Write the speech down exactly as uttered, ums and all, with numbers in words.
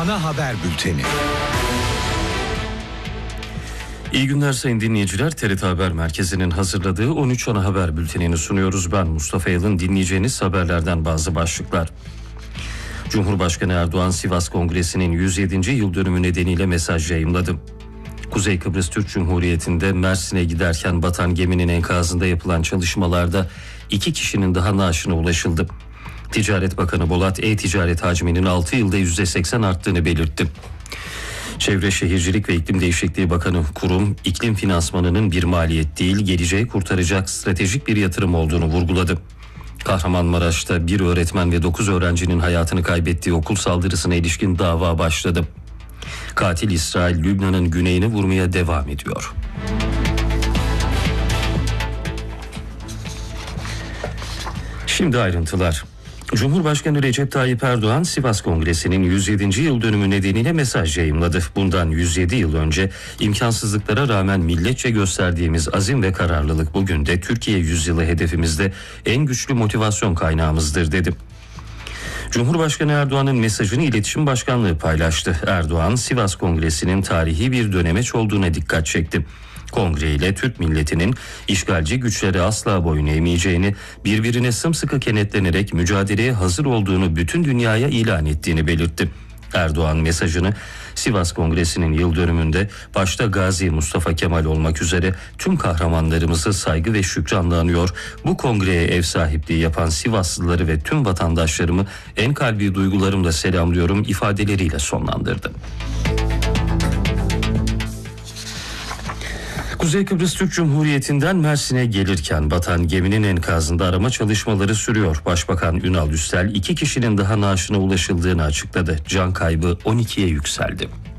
Ana Haber Bülteni. İyi günler sayın dinleyiciler. T R T Haber Merkezi'nin hazırladığı on üç Ana Haber Bülteni'ni sunuyoruz. Ben Mustafa Yalın. Dinleyeceğiniz haberlerden bazı başlıklar. Cumhurbaşkanı Erdoğan Sivas Kongresi'nin yüz yedinci yıl dönümü nedeniyle mesaj yayımladı. Kuzey Kıbrıs Türk Cumhuriyeti'nde Mersin'e giderken batan geminin enkazında yapılan çalışmalarda iki kişinin daha naaşına ulaşıldı. Ticaret Bakanı Bolat, e-ticaret hacminin altı yılda yüzde seksen arttığını belirtti. Çevre Şehircilik ve İklim Değişikliği Bakanı kurum, iklim finansmanının bir maliyet değil, geleceği kurtaracak stratejik bir yatırım olduğunu vurguladı. Kahramanmaraş'ta bir öğretmen ve dokuz öğrencinin hayatını kaybettiği okul saldırısına ilişkin dava başladı. Katil İsrail, Lübnan'ın güneyini vurmaya devam ediyor. Şimdi ayrıntılar. Cumhurbaşkanı Recep Tayyip Erdoğan Sivas Kongresi'nin yüz yedinci yıl dönümü nedeniyle mesaj yayımladı. Bundan yüz yedi yıl önce imkansızlıklara rağmen milletçe gösterdiğimiz azim ve kararlılık bugün de Türkiye yüzyılı hedefimizde en güçlü motivasyon kaynağımızdır dedi. Cumhurbaşkanı Erdoğan'ın mesajını İletişim Başkanlığı paylaştı. Erdoğan, Sivas Kongresi'nin tarihi bir dönemeç olduğuna dikkat çekti. Kongre ile Türk milletinin işgalci güçlere asla boyun eğmeyeceğini, birbirine sımsıkı kenetlenerek mücadeleye hazır olduğunu bütün dünyaya ilan ettiğini belirtti. Erdoğan mesajını Sivas Kongresi'nin yıl dönümünde başta Gazi Mustafa Kemal olmak üzere tüm kahramanlarımızı saygı ve şükranla anıyor. Bu kongreye ev sahipliği yapan Sivaslıları ve tüm vatandaşlarımı en kalbi duygularımla selamlıyorum ifadeleriyle sonlandırdı. Kuzey Kıbrıs Türk Cumhuriyeti'nden Mersin'e gelirken batan geminin enkazında arama çalışmaları sürüyor. Başbakan Ünal Üstel iki kişinin daha naaşına ulaşıldığını açıkladı. Can kaybı on ikiye yükseldi.